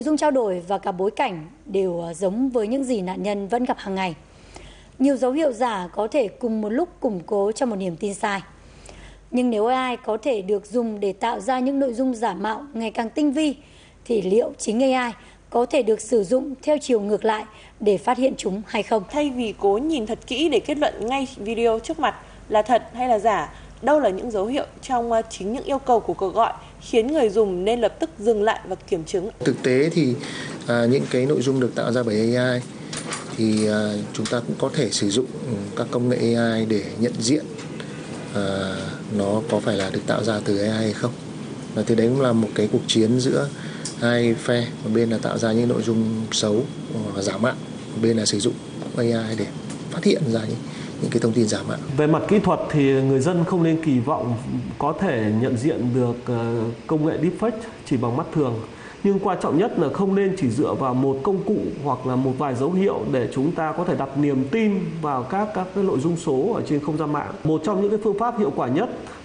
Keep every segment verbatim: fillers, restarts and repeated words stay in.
Nội dung trao đổi và cả bối cảnh đều giống với những gì nạn nhân vẫn gặp hàng ngày. Nhiều dấu hiệu giả có thể cùng một lúc củng cố cho một niềm tin sai. Nhưng nếu a i có thể được dùng để tạo ra những nội dung giả mạo ngày càng tinh vi, thì liệu chính a i có thể được sử dụng theo chiều ngược lại để phát hiện chúng hay không? Thay vì cố nhìn thật kỹ để kết luận ngay video trước mặt là thật hay là giả, đâu là những dấu hiệu trong chính những yêu cầu của cuộc gọi khiến người dùng nên lập tức dừng lại và kiểm chứng? Thực tế thì à, những cái nội dung được tạo ra bởi a i thì à, chúng ta cũng có thể sử dụng các công nghệ a i để nhận diện à, nó có phải là được tạo ra từ a i hay không. Và thì đấy cũng là một cái cuộc chiến giữa hai phe, một bên là tạo ra những nội dung xấu giả mạo, một bên là sử dụng a i để phát hiện ra những những cái thông tin giả mạo. Về mặt kỹ thuật thì người dân không nên kỳ vọng có thể nhận diện được công nghệ deepfake chỉ bằng mắt thường. Nhưng quan trọng nhất là không nên chỉ dựa vào một công cụ hoặc là một vài dấu hiệu để chúng ta có thể đặt niềm tin vào các các cái nội dung số ở trên không gian mạng. Một trong những cái phương pháp hiệu quả nhất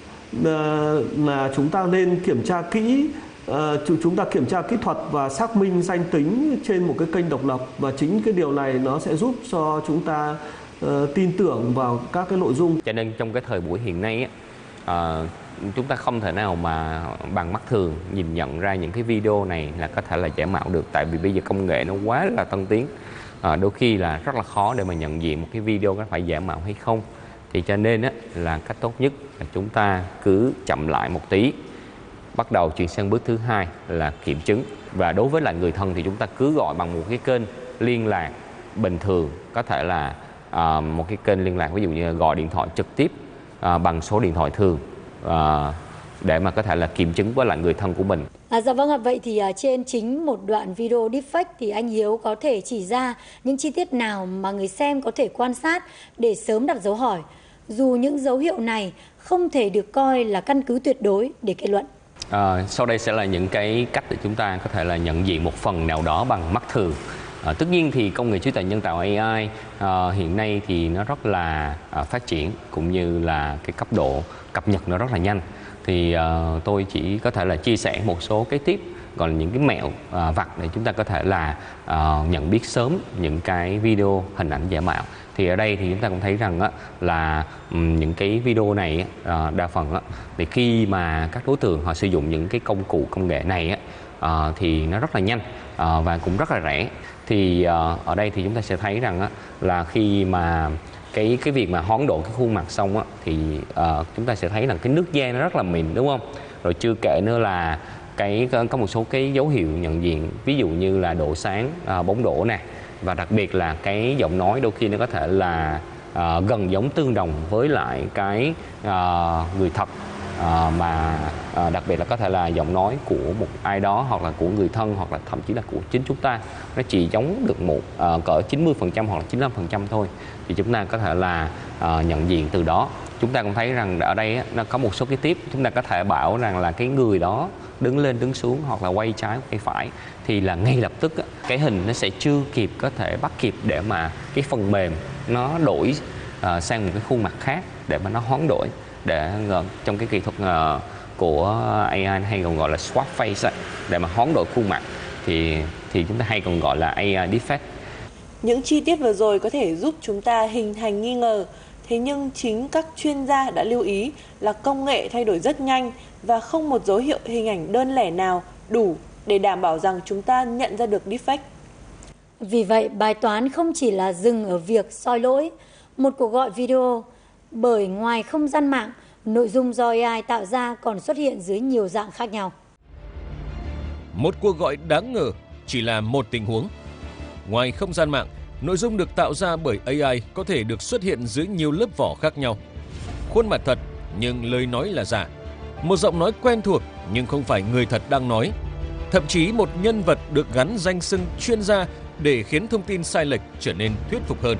là, là chúng ta nên kiểm tra kỹ, uh, chúng ta kiểm tra kỹ thuật và xác minh danh tính trên một cái kênh độc lập, và chính cái điều này nó sẽ giúp cho chúng ta uh, tin tưởng vào các cái nội dung. Cho nên trong cái thời buổi hiện nay á, uh, chúng ta không thể nào mà bằng mắt thường nhìn nhận ra những cái video này là có thể là giả mạo được, tại vì bây giờ công nghệ nó quá là tân tiến, à, đôi khi là rất là khó để mà nhận diện một cái video có phải giả mạo hay không. Thì cho nên á, là cách tốt nhất là chúng ta cứ chậm lại một tí, bắt đầu chuyển sang bước thứ hai là kiểm chứng. Và đối với là người thân thì chúng ta cứ gọi bằng một cái kênh liên lạc bình thường, có thể là à, một cái kênh liên lạc ví dụ như gọi điện thoại trực tiếp à, bằng số điện thoại thường, À, để mà có thể là kiểm chứng với lại người thân của mình. À, dạ vâng ạ, vậy thì uh, trên chính một đoạn video deepfake thì anh Hiếu có thể chỉ ra những chi tiết nào mà người xem có thể quan sát để sớm đặt dấu hỏi, dù những dấu hiệu này không thể được coi là căn cứ tuyệt đối để kết luận. À, sau đây sẽ là những cái cách để chúng ta có thể là nhận diện một phần nào đó bằng mắt thường. À, tất nhiên thì công nghệ trí tuệ nhân tạo a i à, hiện nay thì nó rất là à, phát triển, cũng như là cái cấp độ cập nhật nó rất là nhanh. Thì à, tôi chỉ có thể là chia sẻ một số cái tip, gọi là những cái mẹo à, vặt để chúng ta có thể là à, nhận biết sớm những cái video hình ảnh giả mạo. Thì ở đây thì chúng ta cũng thấy rằng á, là um, những cái video này á, đa phần á, thì khi mà các đối tượng họ sử dụng những cái công cụ công nghệ này á, à, thì nó rất là nhanh à, và cũng rất là rẻ. Thì à, ở đây thì chúng ta sẽ thấy rằng á, là khi mà cái cái việc mà hoán đổi cái khuôn mặt xong á, thì uh, chúng ta sẽ thấy là cái nước da nó rất là mịn, đúng không? Rồi chưa kể nữa là cái có một số cái dấu hiệu nhận diện, ví dụ như là độ sáng, uh, bóng đổ nè, và đặc biệt là cái giọng nói đôi khi nó có thể là uh, gần giống tương đồng với lại cái uh, người thật, uh, mà uh, đặc biệt là có thể là giọng nói của một ai đó, hoặc là của người thân, hoặc là thậm chí là của chính chúng ta. Nó chỉ giống được một uh, cỡ chín mươi phần trăm hoặc là chín mươi lăm phần trăm thôi, thì chúng ta có thể là uh, nhận diện từ đó. Chúng ta cũng thấy rằng ở đây á, nó có một số cái tip chúng ta có thể bảo rằng là cái người đó đứng lên đứng xuống hoặc là quay trái quay phải, thì là ngay lập tức á, cái hình nó sẽ chưa kịp có thể bắt kịp để mà cái phần mềm nó đổi uh, sang một cái khuôn mặt khác để mà nó hoán đổi, để uh, trong cái kỹ thuật uh, của a i hay còn gọi là swap face ấy, để mà hoán đổi khuôn mặt thì thì chúng ta hay còn gọi là a i deepfake. Những chi tiết vừa rồi có thể giúp chúng ta hình thành nghi ngờ, thế nhưng chính các chuyên gia đã lưu ý là công nghệ thay đổi rất nhanh và không một dấu hiệu hình ảnh đơn lẻ nào đủ để đảm bảo rằng chúng ta nhận ra được deepfake. Vì vậy, bài toán không chỉ là dừng ở việc soi lỗi một cuộc gọi video, bởi ngoài không gian mạng, nội dung do a i tạo ra còn xuất hiện dưới nhiều dạng khác nhau. Một cuộc gọi đáng ngờ chỉ là một tình huống. Ngoài không gian mạng, nội dung được tạo ra bởi a i có thể được xuất hiện dưới nhiều lớp vỏ khác nhau. Khuôn mặt thật nhưng lời nói là giả. Một giọng nói quen thuộc nhưng không phải người thật đang nói. Thậm chí một nhân vật được gắn danh xưng chuyên gia để khiến thông tin sai lệch trở nên thuyết phục hơn.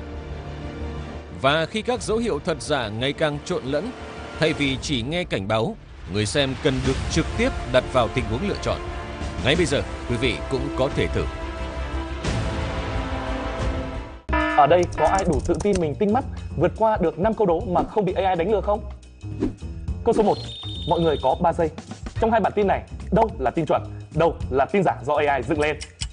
Và khi các dấu hiệu thật giả ngày càng trộn lẫn, thay vì chỉ nghe cảnh báo, người xem cần được trực tiếp đặt vào tình huống lựa chọn. Ngay bây giờ, quý vị cũng có thể thử. Ở đây có ai đủ tự tin mình tinh mắt vượt qua được năm câu đố mà không bị a i đánh lừa không? Câu số một, mọi người có ba giây. Trong hai bản tin này, đâu là tin chuẩn, đâu là tin giả do a i dựng lên?